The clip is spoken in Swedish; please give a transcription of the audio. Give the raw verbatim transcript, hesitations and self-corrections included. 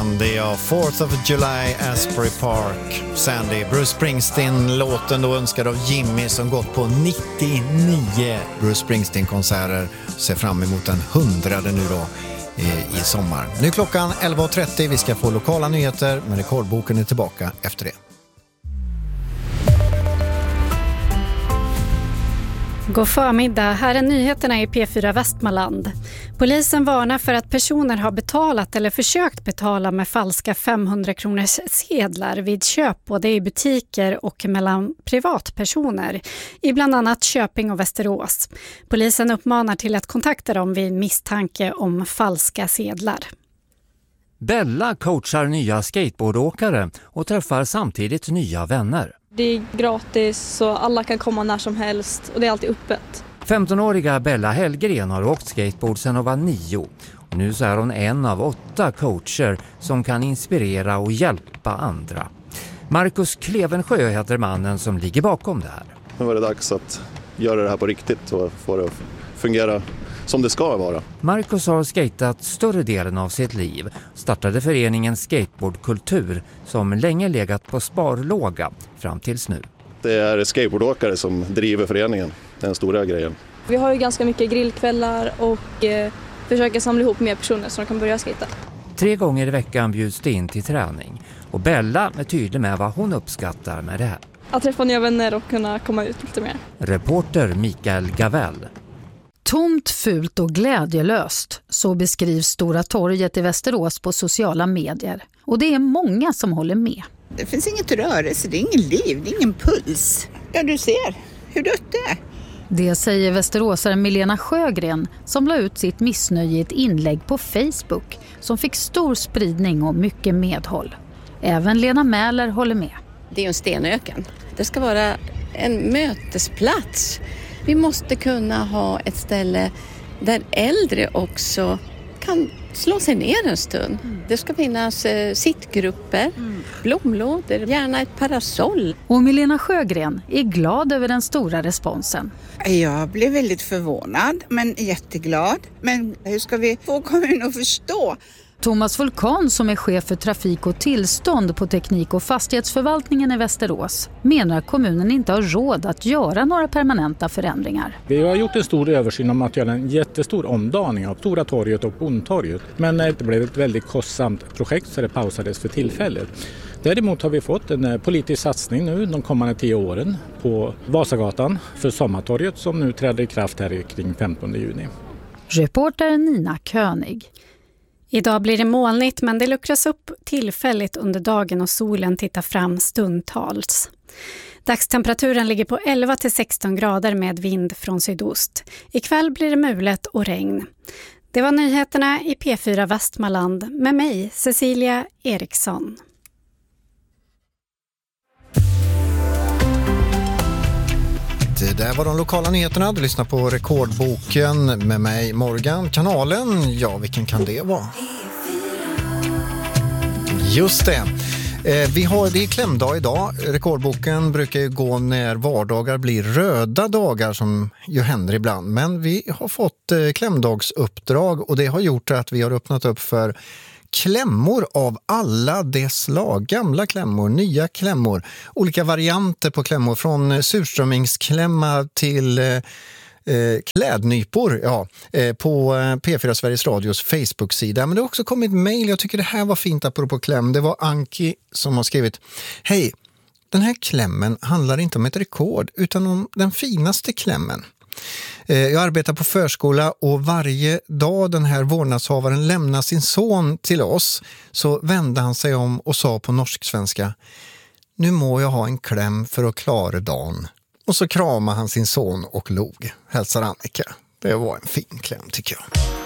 Sandy och fourth of July, Asbury Park. Sandy, Bruce Springsteen, låten då önskad av Jimmy som gått på nittionio Bruce Springsteen-konserter. Ser fram emot en hundrade nu då i, i sommar. Nu är klockan elva och trettio, vi ska få lokala nyheter, men Rekordboken är tillbaka efter det. God förmiddag, här är nyheterna i P fyra Västmanland. Polisen varnar för att personer har betalat eller försökt betala med falska femhundra kronors sedlar vid köp både i butiker och mellan privatpersoner i bland annat Köping och Västerås. Polisen uppmanar till att kontakta dem vid misstanke om falska sedlar. Bella coachar nya skateboardåkare och träffar samtidigt nya vänner. Det är gratis så alla kan komma när som helst och det är alltid öppet. femtonåriga Bella Hellgren har åkt skateboard sedan hon var nio. Och nu så är hon en av åtta coacher som kan inspirera och hjälpa andra. Marcus Klevensjö heter mannen som ligger bakom det här. Nu var det dags att göra det här på riktigt och få det att fungera som det ska vara. Marcus har skatat större delen av sitt liv. Startade föreningen Skateboardkultur som länge legat på sparlåga fram tills nu. Det är skateboardåkare som driver föreningen, den stora grejen. Vi har ju ganska mycket grillkvällar och eh, försöker samla ihop mer personer så de kan börja skata. Tre gånger i veckan bjuds det in till träning. Och Bella är tydlig med vad hon uppskattar med det här. Att träffa nya vänner och kunna komma ut lite mer. Reporter Mikael Gavell. Tomt, fult och glädjelöst, så beskrivs Stora torget i Västerås på sociala medier. Och det är många som håller med. Det finns inget rörelse, det är ingen liv, det är ingen puls. Ja, du ser hur dött det är. Det säger västeråsaren Milena Sjögren som la ut sitt missnöje i ett inlägg på Facebook som fick stor spridning och mycket medhåll. Även Lena Mäler håller med. Det är ju en stenöken. Det ska vara en mötesplats. Vi måste kunna ha ett ställe där äldre också kan slå sig ner en stund. Mm. Det ska finnas eh, sittgrupper, mm. blomlådor, gärna ett parasoll. Och Milena Sjögren är glad över den stora responsen. Jag blev väldigt förvånad men jätteglad. Men hur ska vi få kommunen att förstå? Thomas Vulkan som är chef för trafik och tillstånd på teknik- och fastighetsförvaltningen i Västerås menar att kommunen inte har råd att göra några permanenta förändringar. Vi har gjort en stor översyn om att göra en jättestor omdaning av Stora torget och Bondtorget. Men det blev ett väldigt kostsamt projekt så det pausades för tillfället. Däremot har vi fått en politisk satsning nu de kommande tio åren på Vasagatan för Sommartorget som nu träder i kraft här kring femtonde juni. Reporter Nina König. Idag blir det molnigt men det luckras upp tillfälligt under dagen och solen tittar fram stundtals. Dagstemperaturen ligger på elva till sexton grader med vind från sydost. Ikväll blir det mulet och regn. Det var nyheterna i P fyra Västmanland med mig, Cecilia Eriksson. Det där var de lokala nyheterna. Du lyssnar på Rekordboken med mig, Morgan. Kanalen, ja, vilken kan det vara? Just det. Eh, vi har, det är klämdag idag. Rekordboken brukar ju gå när vardagar blir röda dagar som ju händer ibland. Men vi har fått eh, klämdagsuppdrag och det har gjort att vi har öppnat upp för klämmor av alla dess slag. Gamla klämmor, nya klämmor. Olika varianter på klämmor från surströmmingsklämma till eh, eh, klädnypor ja, eh, på P fyra Sveriges Radios Facebook-sida. Men det har också kommit mejl. Jag tycker det här var fint apropå kläm. Det var Anki som har skrivit: Hej, den här klämmen handlar inte om ett rekord utan om den finaste klämmen. Jag arbetar på förskola och varje dag den här vårdnadshavaren lämnar sin son till oss så vände han sig om och sa på norsk-svenska: Nu må jag ha en kläm för att klara dagen. Och så kramade han sin son och log. Hälsar Annika. Det var en fin kläm tycker jag.